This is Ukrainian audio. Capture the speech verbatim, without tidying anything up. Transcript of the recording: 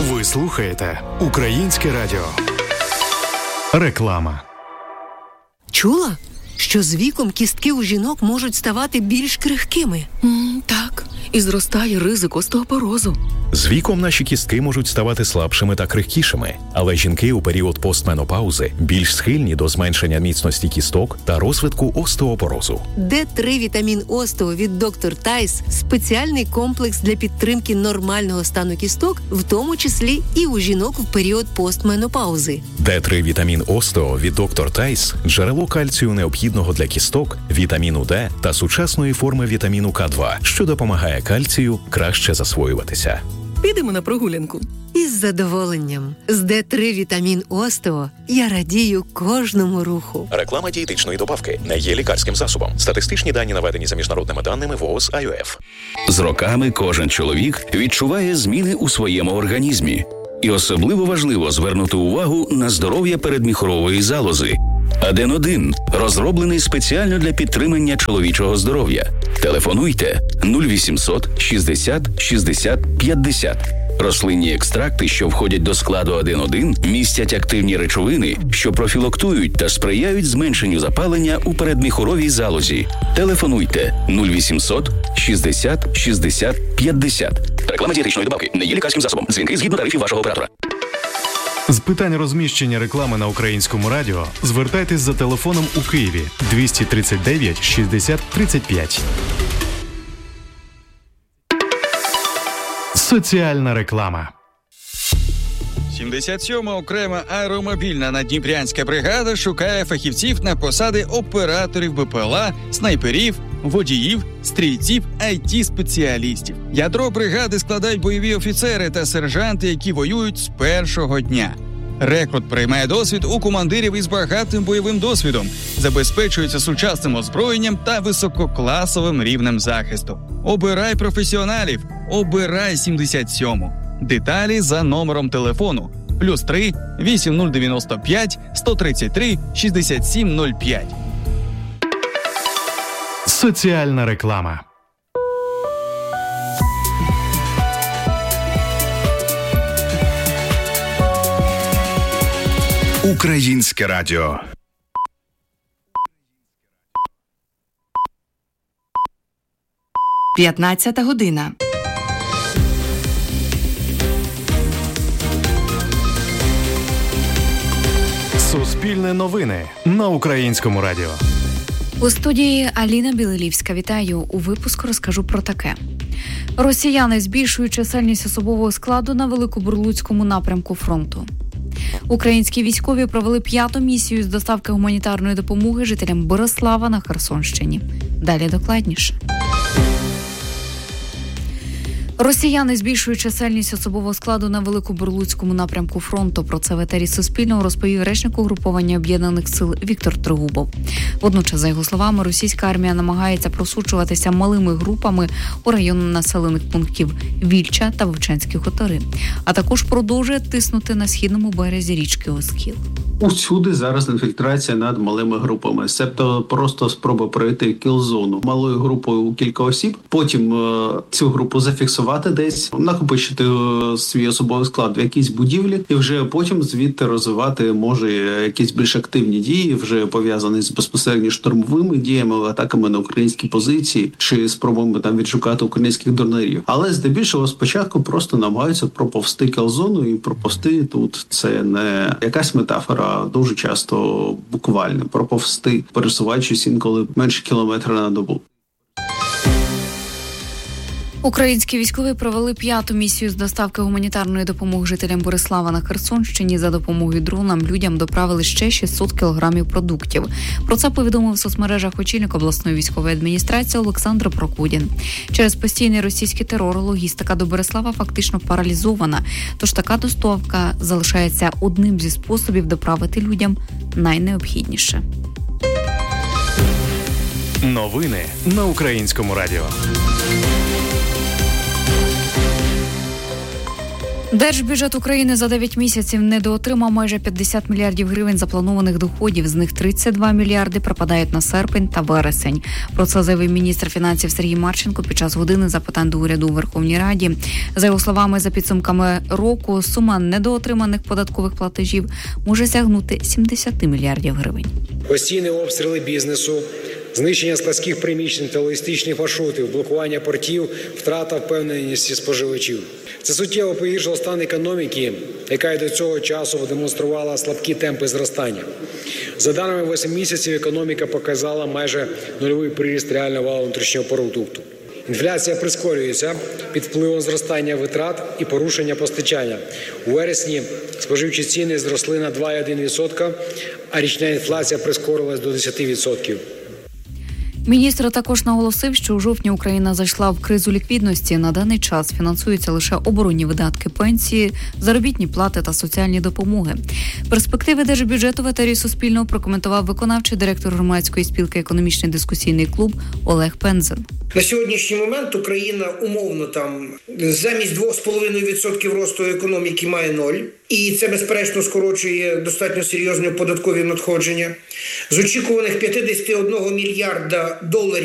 Ви слухаєте Українське радіо. Реклама. Чула, що з віком кістки у жінок можуть ставати більш крихкими? Mm, так, і зростає ризик остеопорозу. З віком наші кістки можуть ставати слабшими та крихкішими, але жінки у період постменопаузи більш схильні до зменшення міцності кісток та розвитку остеопорозу. Д три вітамін Остео від доктор Тайс – спеціальний комплекс для підтримки нормального стану кісток, в тому числі і у жінок в період постменопаузи. Д три вітамін Остео від доктор Тайс – джерело кальцію необхідного для кісток, вітаміну Д та сучасної форми вітаміну К два, що допомагає кальцію краще засвоюватися. Підемо на прогулянку. Із задоволенням. З Д три вітамін Остео я радію кожному руху. Реклама дієтичної добавки не є лікарським засобом. Статистичні дані наведені за міжнародними даними ВООЗ ай о еф. З роками кожен чоловік відчуває зміни у своєму організмі. І особливо важливо звернути увагу на здоров'я передміхорової залози. Аден один розроблений спеціально для підтримання чоловічого здоров'я. Телефонуйте нуль вісімсот шістдесят шістдесят п'ятдесят. Рослинні екстракти, що входять до складу Аден один, містять активні речовини, що профілактують та сприяють зменшенню запалення у передміхоровій залозі. Телефонуйте нуль вісімсот шістдесят шістдесят п'ятдесят. Реклама дієтичної добавки не є лікарським засобом. Дзвінки згідно тарифів вашого оператора. З питань розміщення реклами на Українському радіо звертайтесь за телефоном у Києві двісті тридцять дев'ять шістдесят тридцять п'ять. Соціальна реклама. сімдесят сьома окрема аеромобільна наддніпрянська бригада шукає фахівців на посади операторів Б П Л А, снайперів, водіїв, стрільців, ай ті-спеціалістів. Ядро бригади складають бойові офіцери та сержанти, які воюють з першого дня. Рекрут приймає досвід у командирів із багатим бойовим досвідом, забезпечується сучасним озброєнням та висококласовим рівнем захисту. Обирай професіоналів, обирай сімдесят сьому. Деталі за номером телефону плюс три вісім нуль дев'яносто п'ять сто тридцять три шістдесят сім нуль п'ять. Соціальна реклама. Українське радіо. п'ятнадцята година. Суспільне новини на Українському радіо. У студії Аліна Білилівська. Вітаю. У випуску розкажу про таке. Росіяни збільшують чисельність особового складу на Великобурлуцькому напрямку фронту. Українські військові провели п'яту місію з доставки гуманітарної допомоги жителям Борислава на Херсонщині. Далі докладніше. Росіяни збільшують чисельність особового складу на Великобурлуцькому напрямку фронту. Про це в етері Суспільного розповів речник угруповання Об'єднаних сил Віктор Тригубов. Водночас, за його словами, російська армія намагається просучуватися малими групами у районі населених пунктів Вільча та Вовчанські хутори, а також продовжує тиснути на східному березі річки Оскіл. Усюди зараз інфільтрація над малими групами, себто просто спроба пройти кіл-зону малою групою у кілька осіб, потім е- цю групу зафіксувати десь, накопичити е- свій особовий склад в якійсь будівлі і вже потім звідти розвивати, може, якісь більш активні дії, вже пов'язані з безпосередньо штурмовими діями, атаками на українські позиції чи спробами там відшукати українських дронерів. Але здебільшого спочатку просто намагаються проповсти кіл-зону, і проповсти тут це не якась метафора, дуже часто буквально проповсти, пересуваючись інколи менше кілометра на добу. Українські військові провели п'яту місію з доставки гуманітарної допомоги жителям Борислава на Херсонщині. За допомогою дронам людям доправили ще шістсот кілограмів продуктів. Про це повідомив в соцмережах очільник обласної військової адміністрації Олександр Прокудін. Через постійний російський терор логістика до Борислава фактично паралізована, тож така доставка залишається одним зі способів доправити людям найнеобхідніше. Новини на Українському радіо. Держбюджет України за дев'ять місяців недоотримав майже п'ятдесят мільярдів гривень запланованих доходів. З них тридцять два мільярди припадають на серпень та вересень. Про це заявив міністр фінансів Сергій Марченко під час години запитань до уряду у Верховній Раді. За його словами, за підсумками року сума недоотриманих податкових платежів може сягнути сімдесят мільярдів гривень. Постійні обстріли бізнесу, знищення складських приміщень та логістичних маршрутів, блокування портів, втрата впевненості споживачів. Це суттєво погіршило стан економіки, яка й до цього часу демонструвала слабкі темпи зростання. За даними восьми місяців, економіка показала майже нульовий приріст реального валового внутрішнього продукту. Інфляція прискорюється під впливом зростання витрат і порушення постачання. У вересні споживчі ціни зросли на два цілих одна десята відсотка, а річна інфляція прискорилась до десять відсотків. Міністр також наголосив, що у жовтні Україна зайшла в кризу ліквідності. На даний час фінансуються лише оборонні видатки, пенсії, заробітні плати та соціальні допомоги. Перспективи держбюджету в етері Суспільного прокоментував виконавчий директор громадської спілки «Економічний дискусійний клуб» Олег Пензен. На сьогоднішній момент Україна умовно там замість двох з половиною відсотків росту економіки має ноль. І це, безперечно, скорочує достатньо серйозні податкові надходження. З очікуваних п'ятдесят один мільярда доларів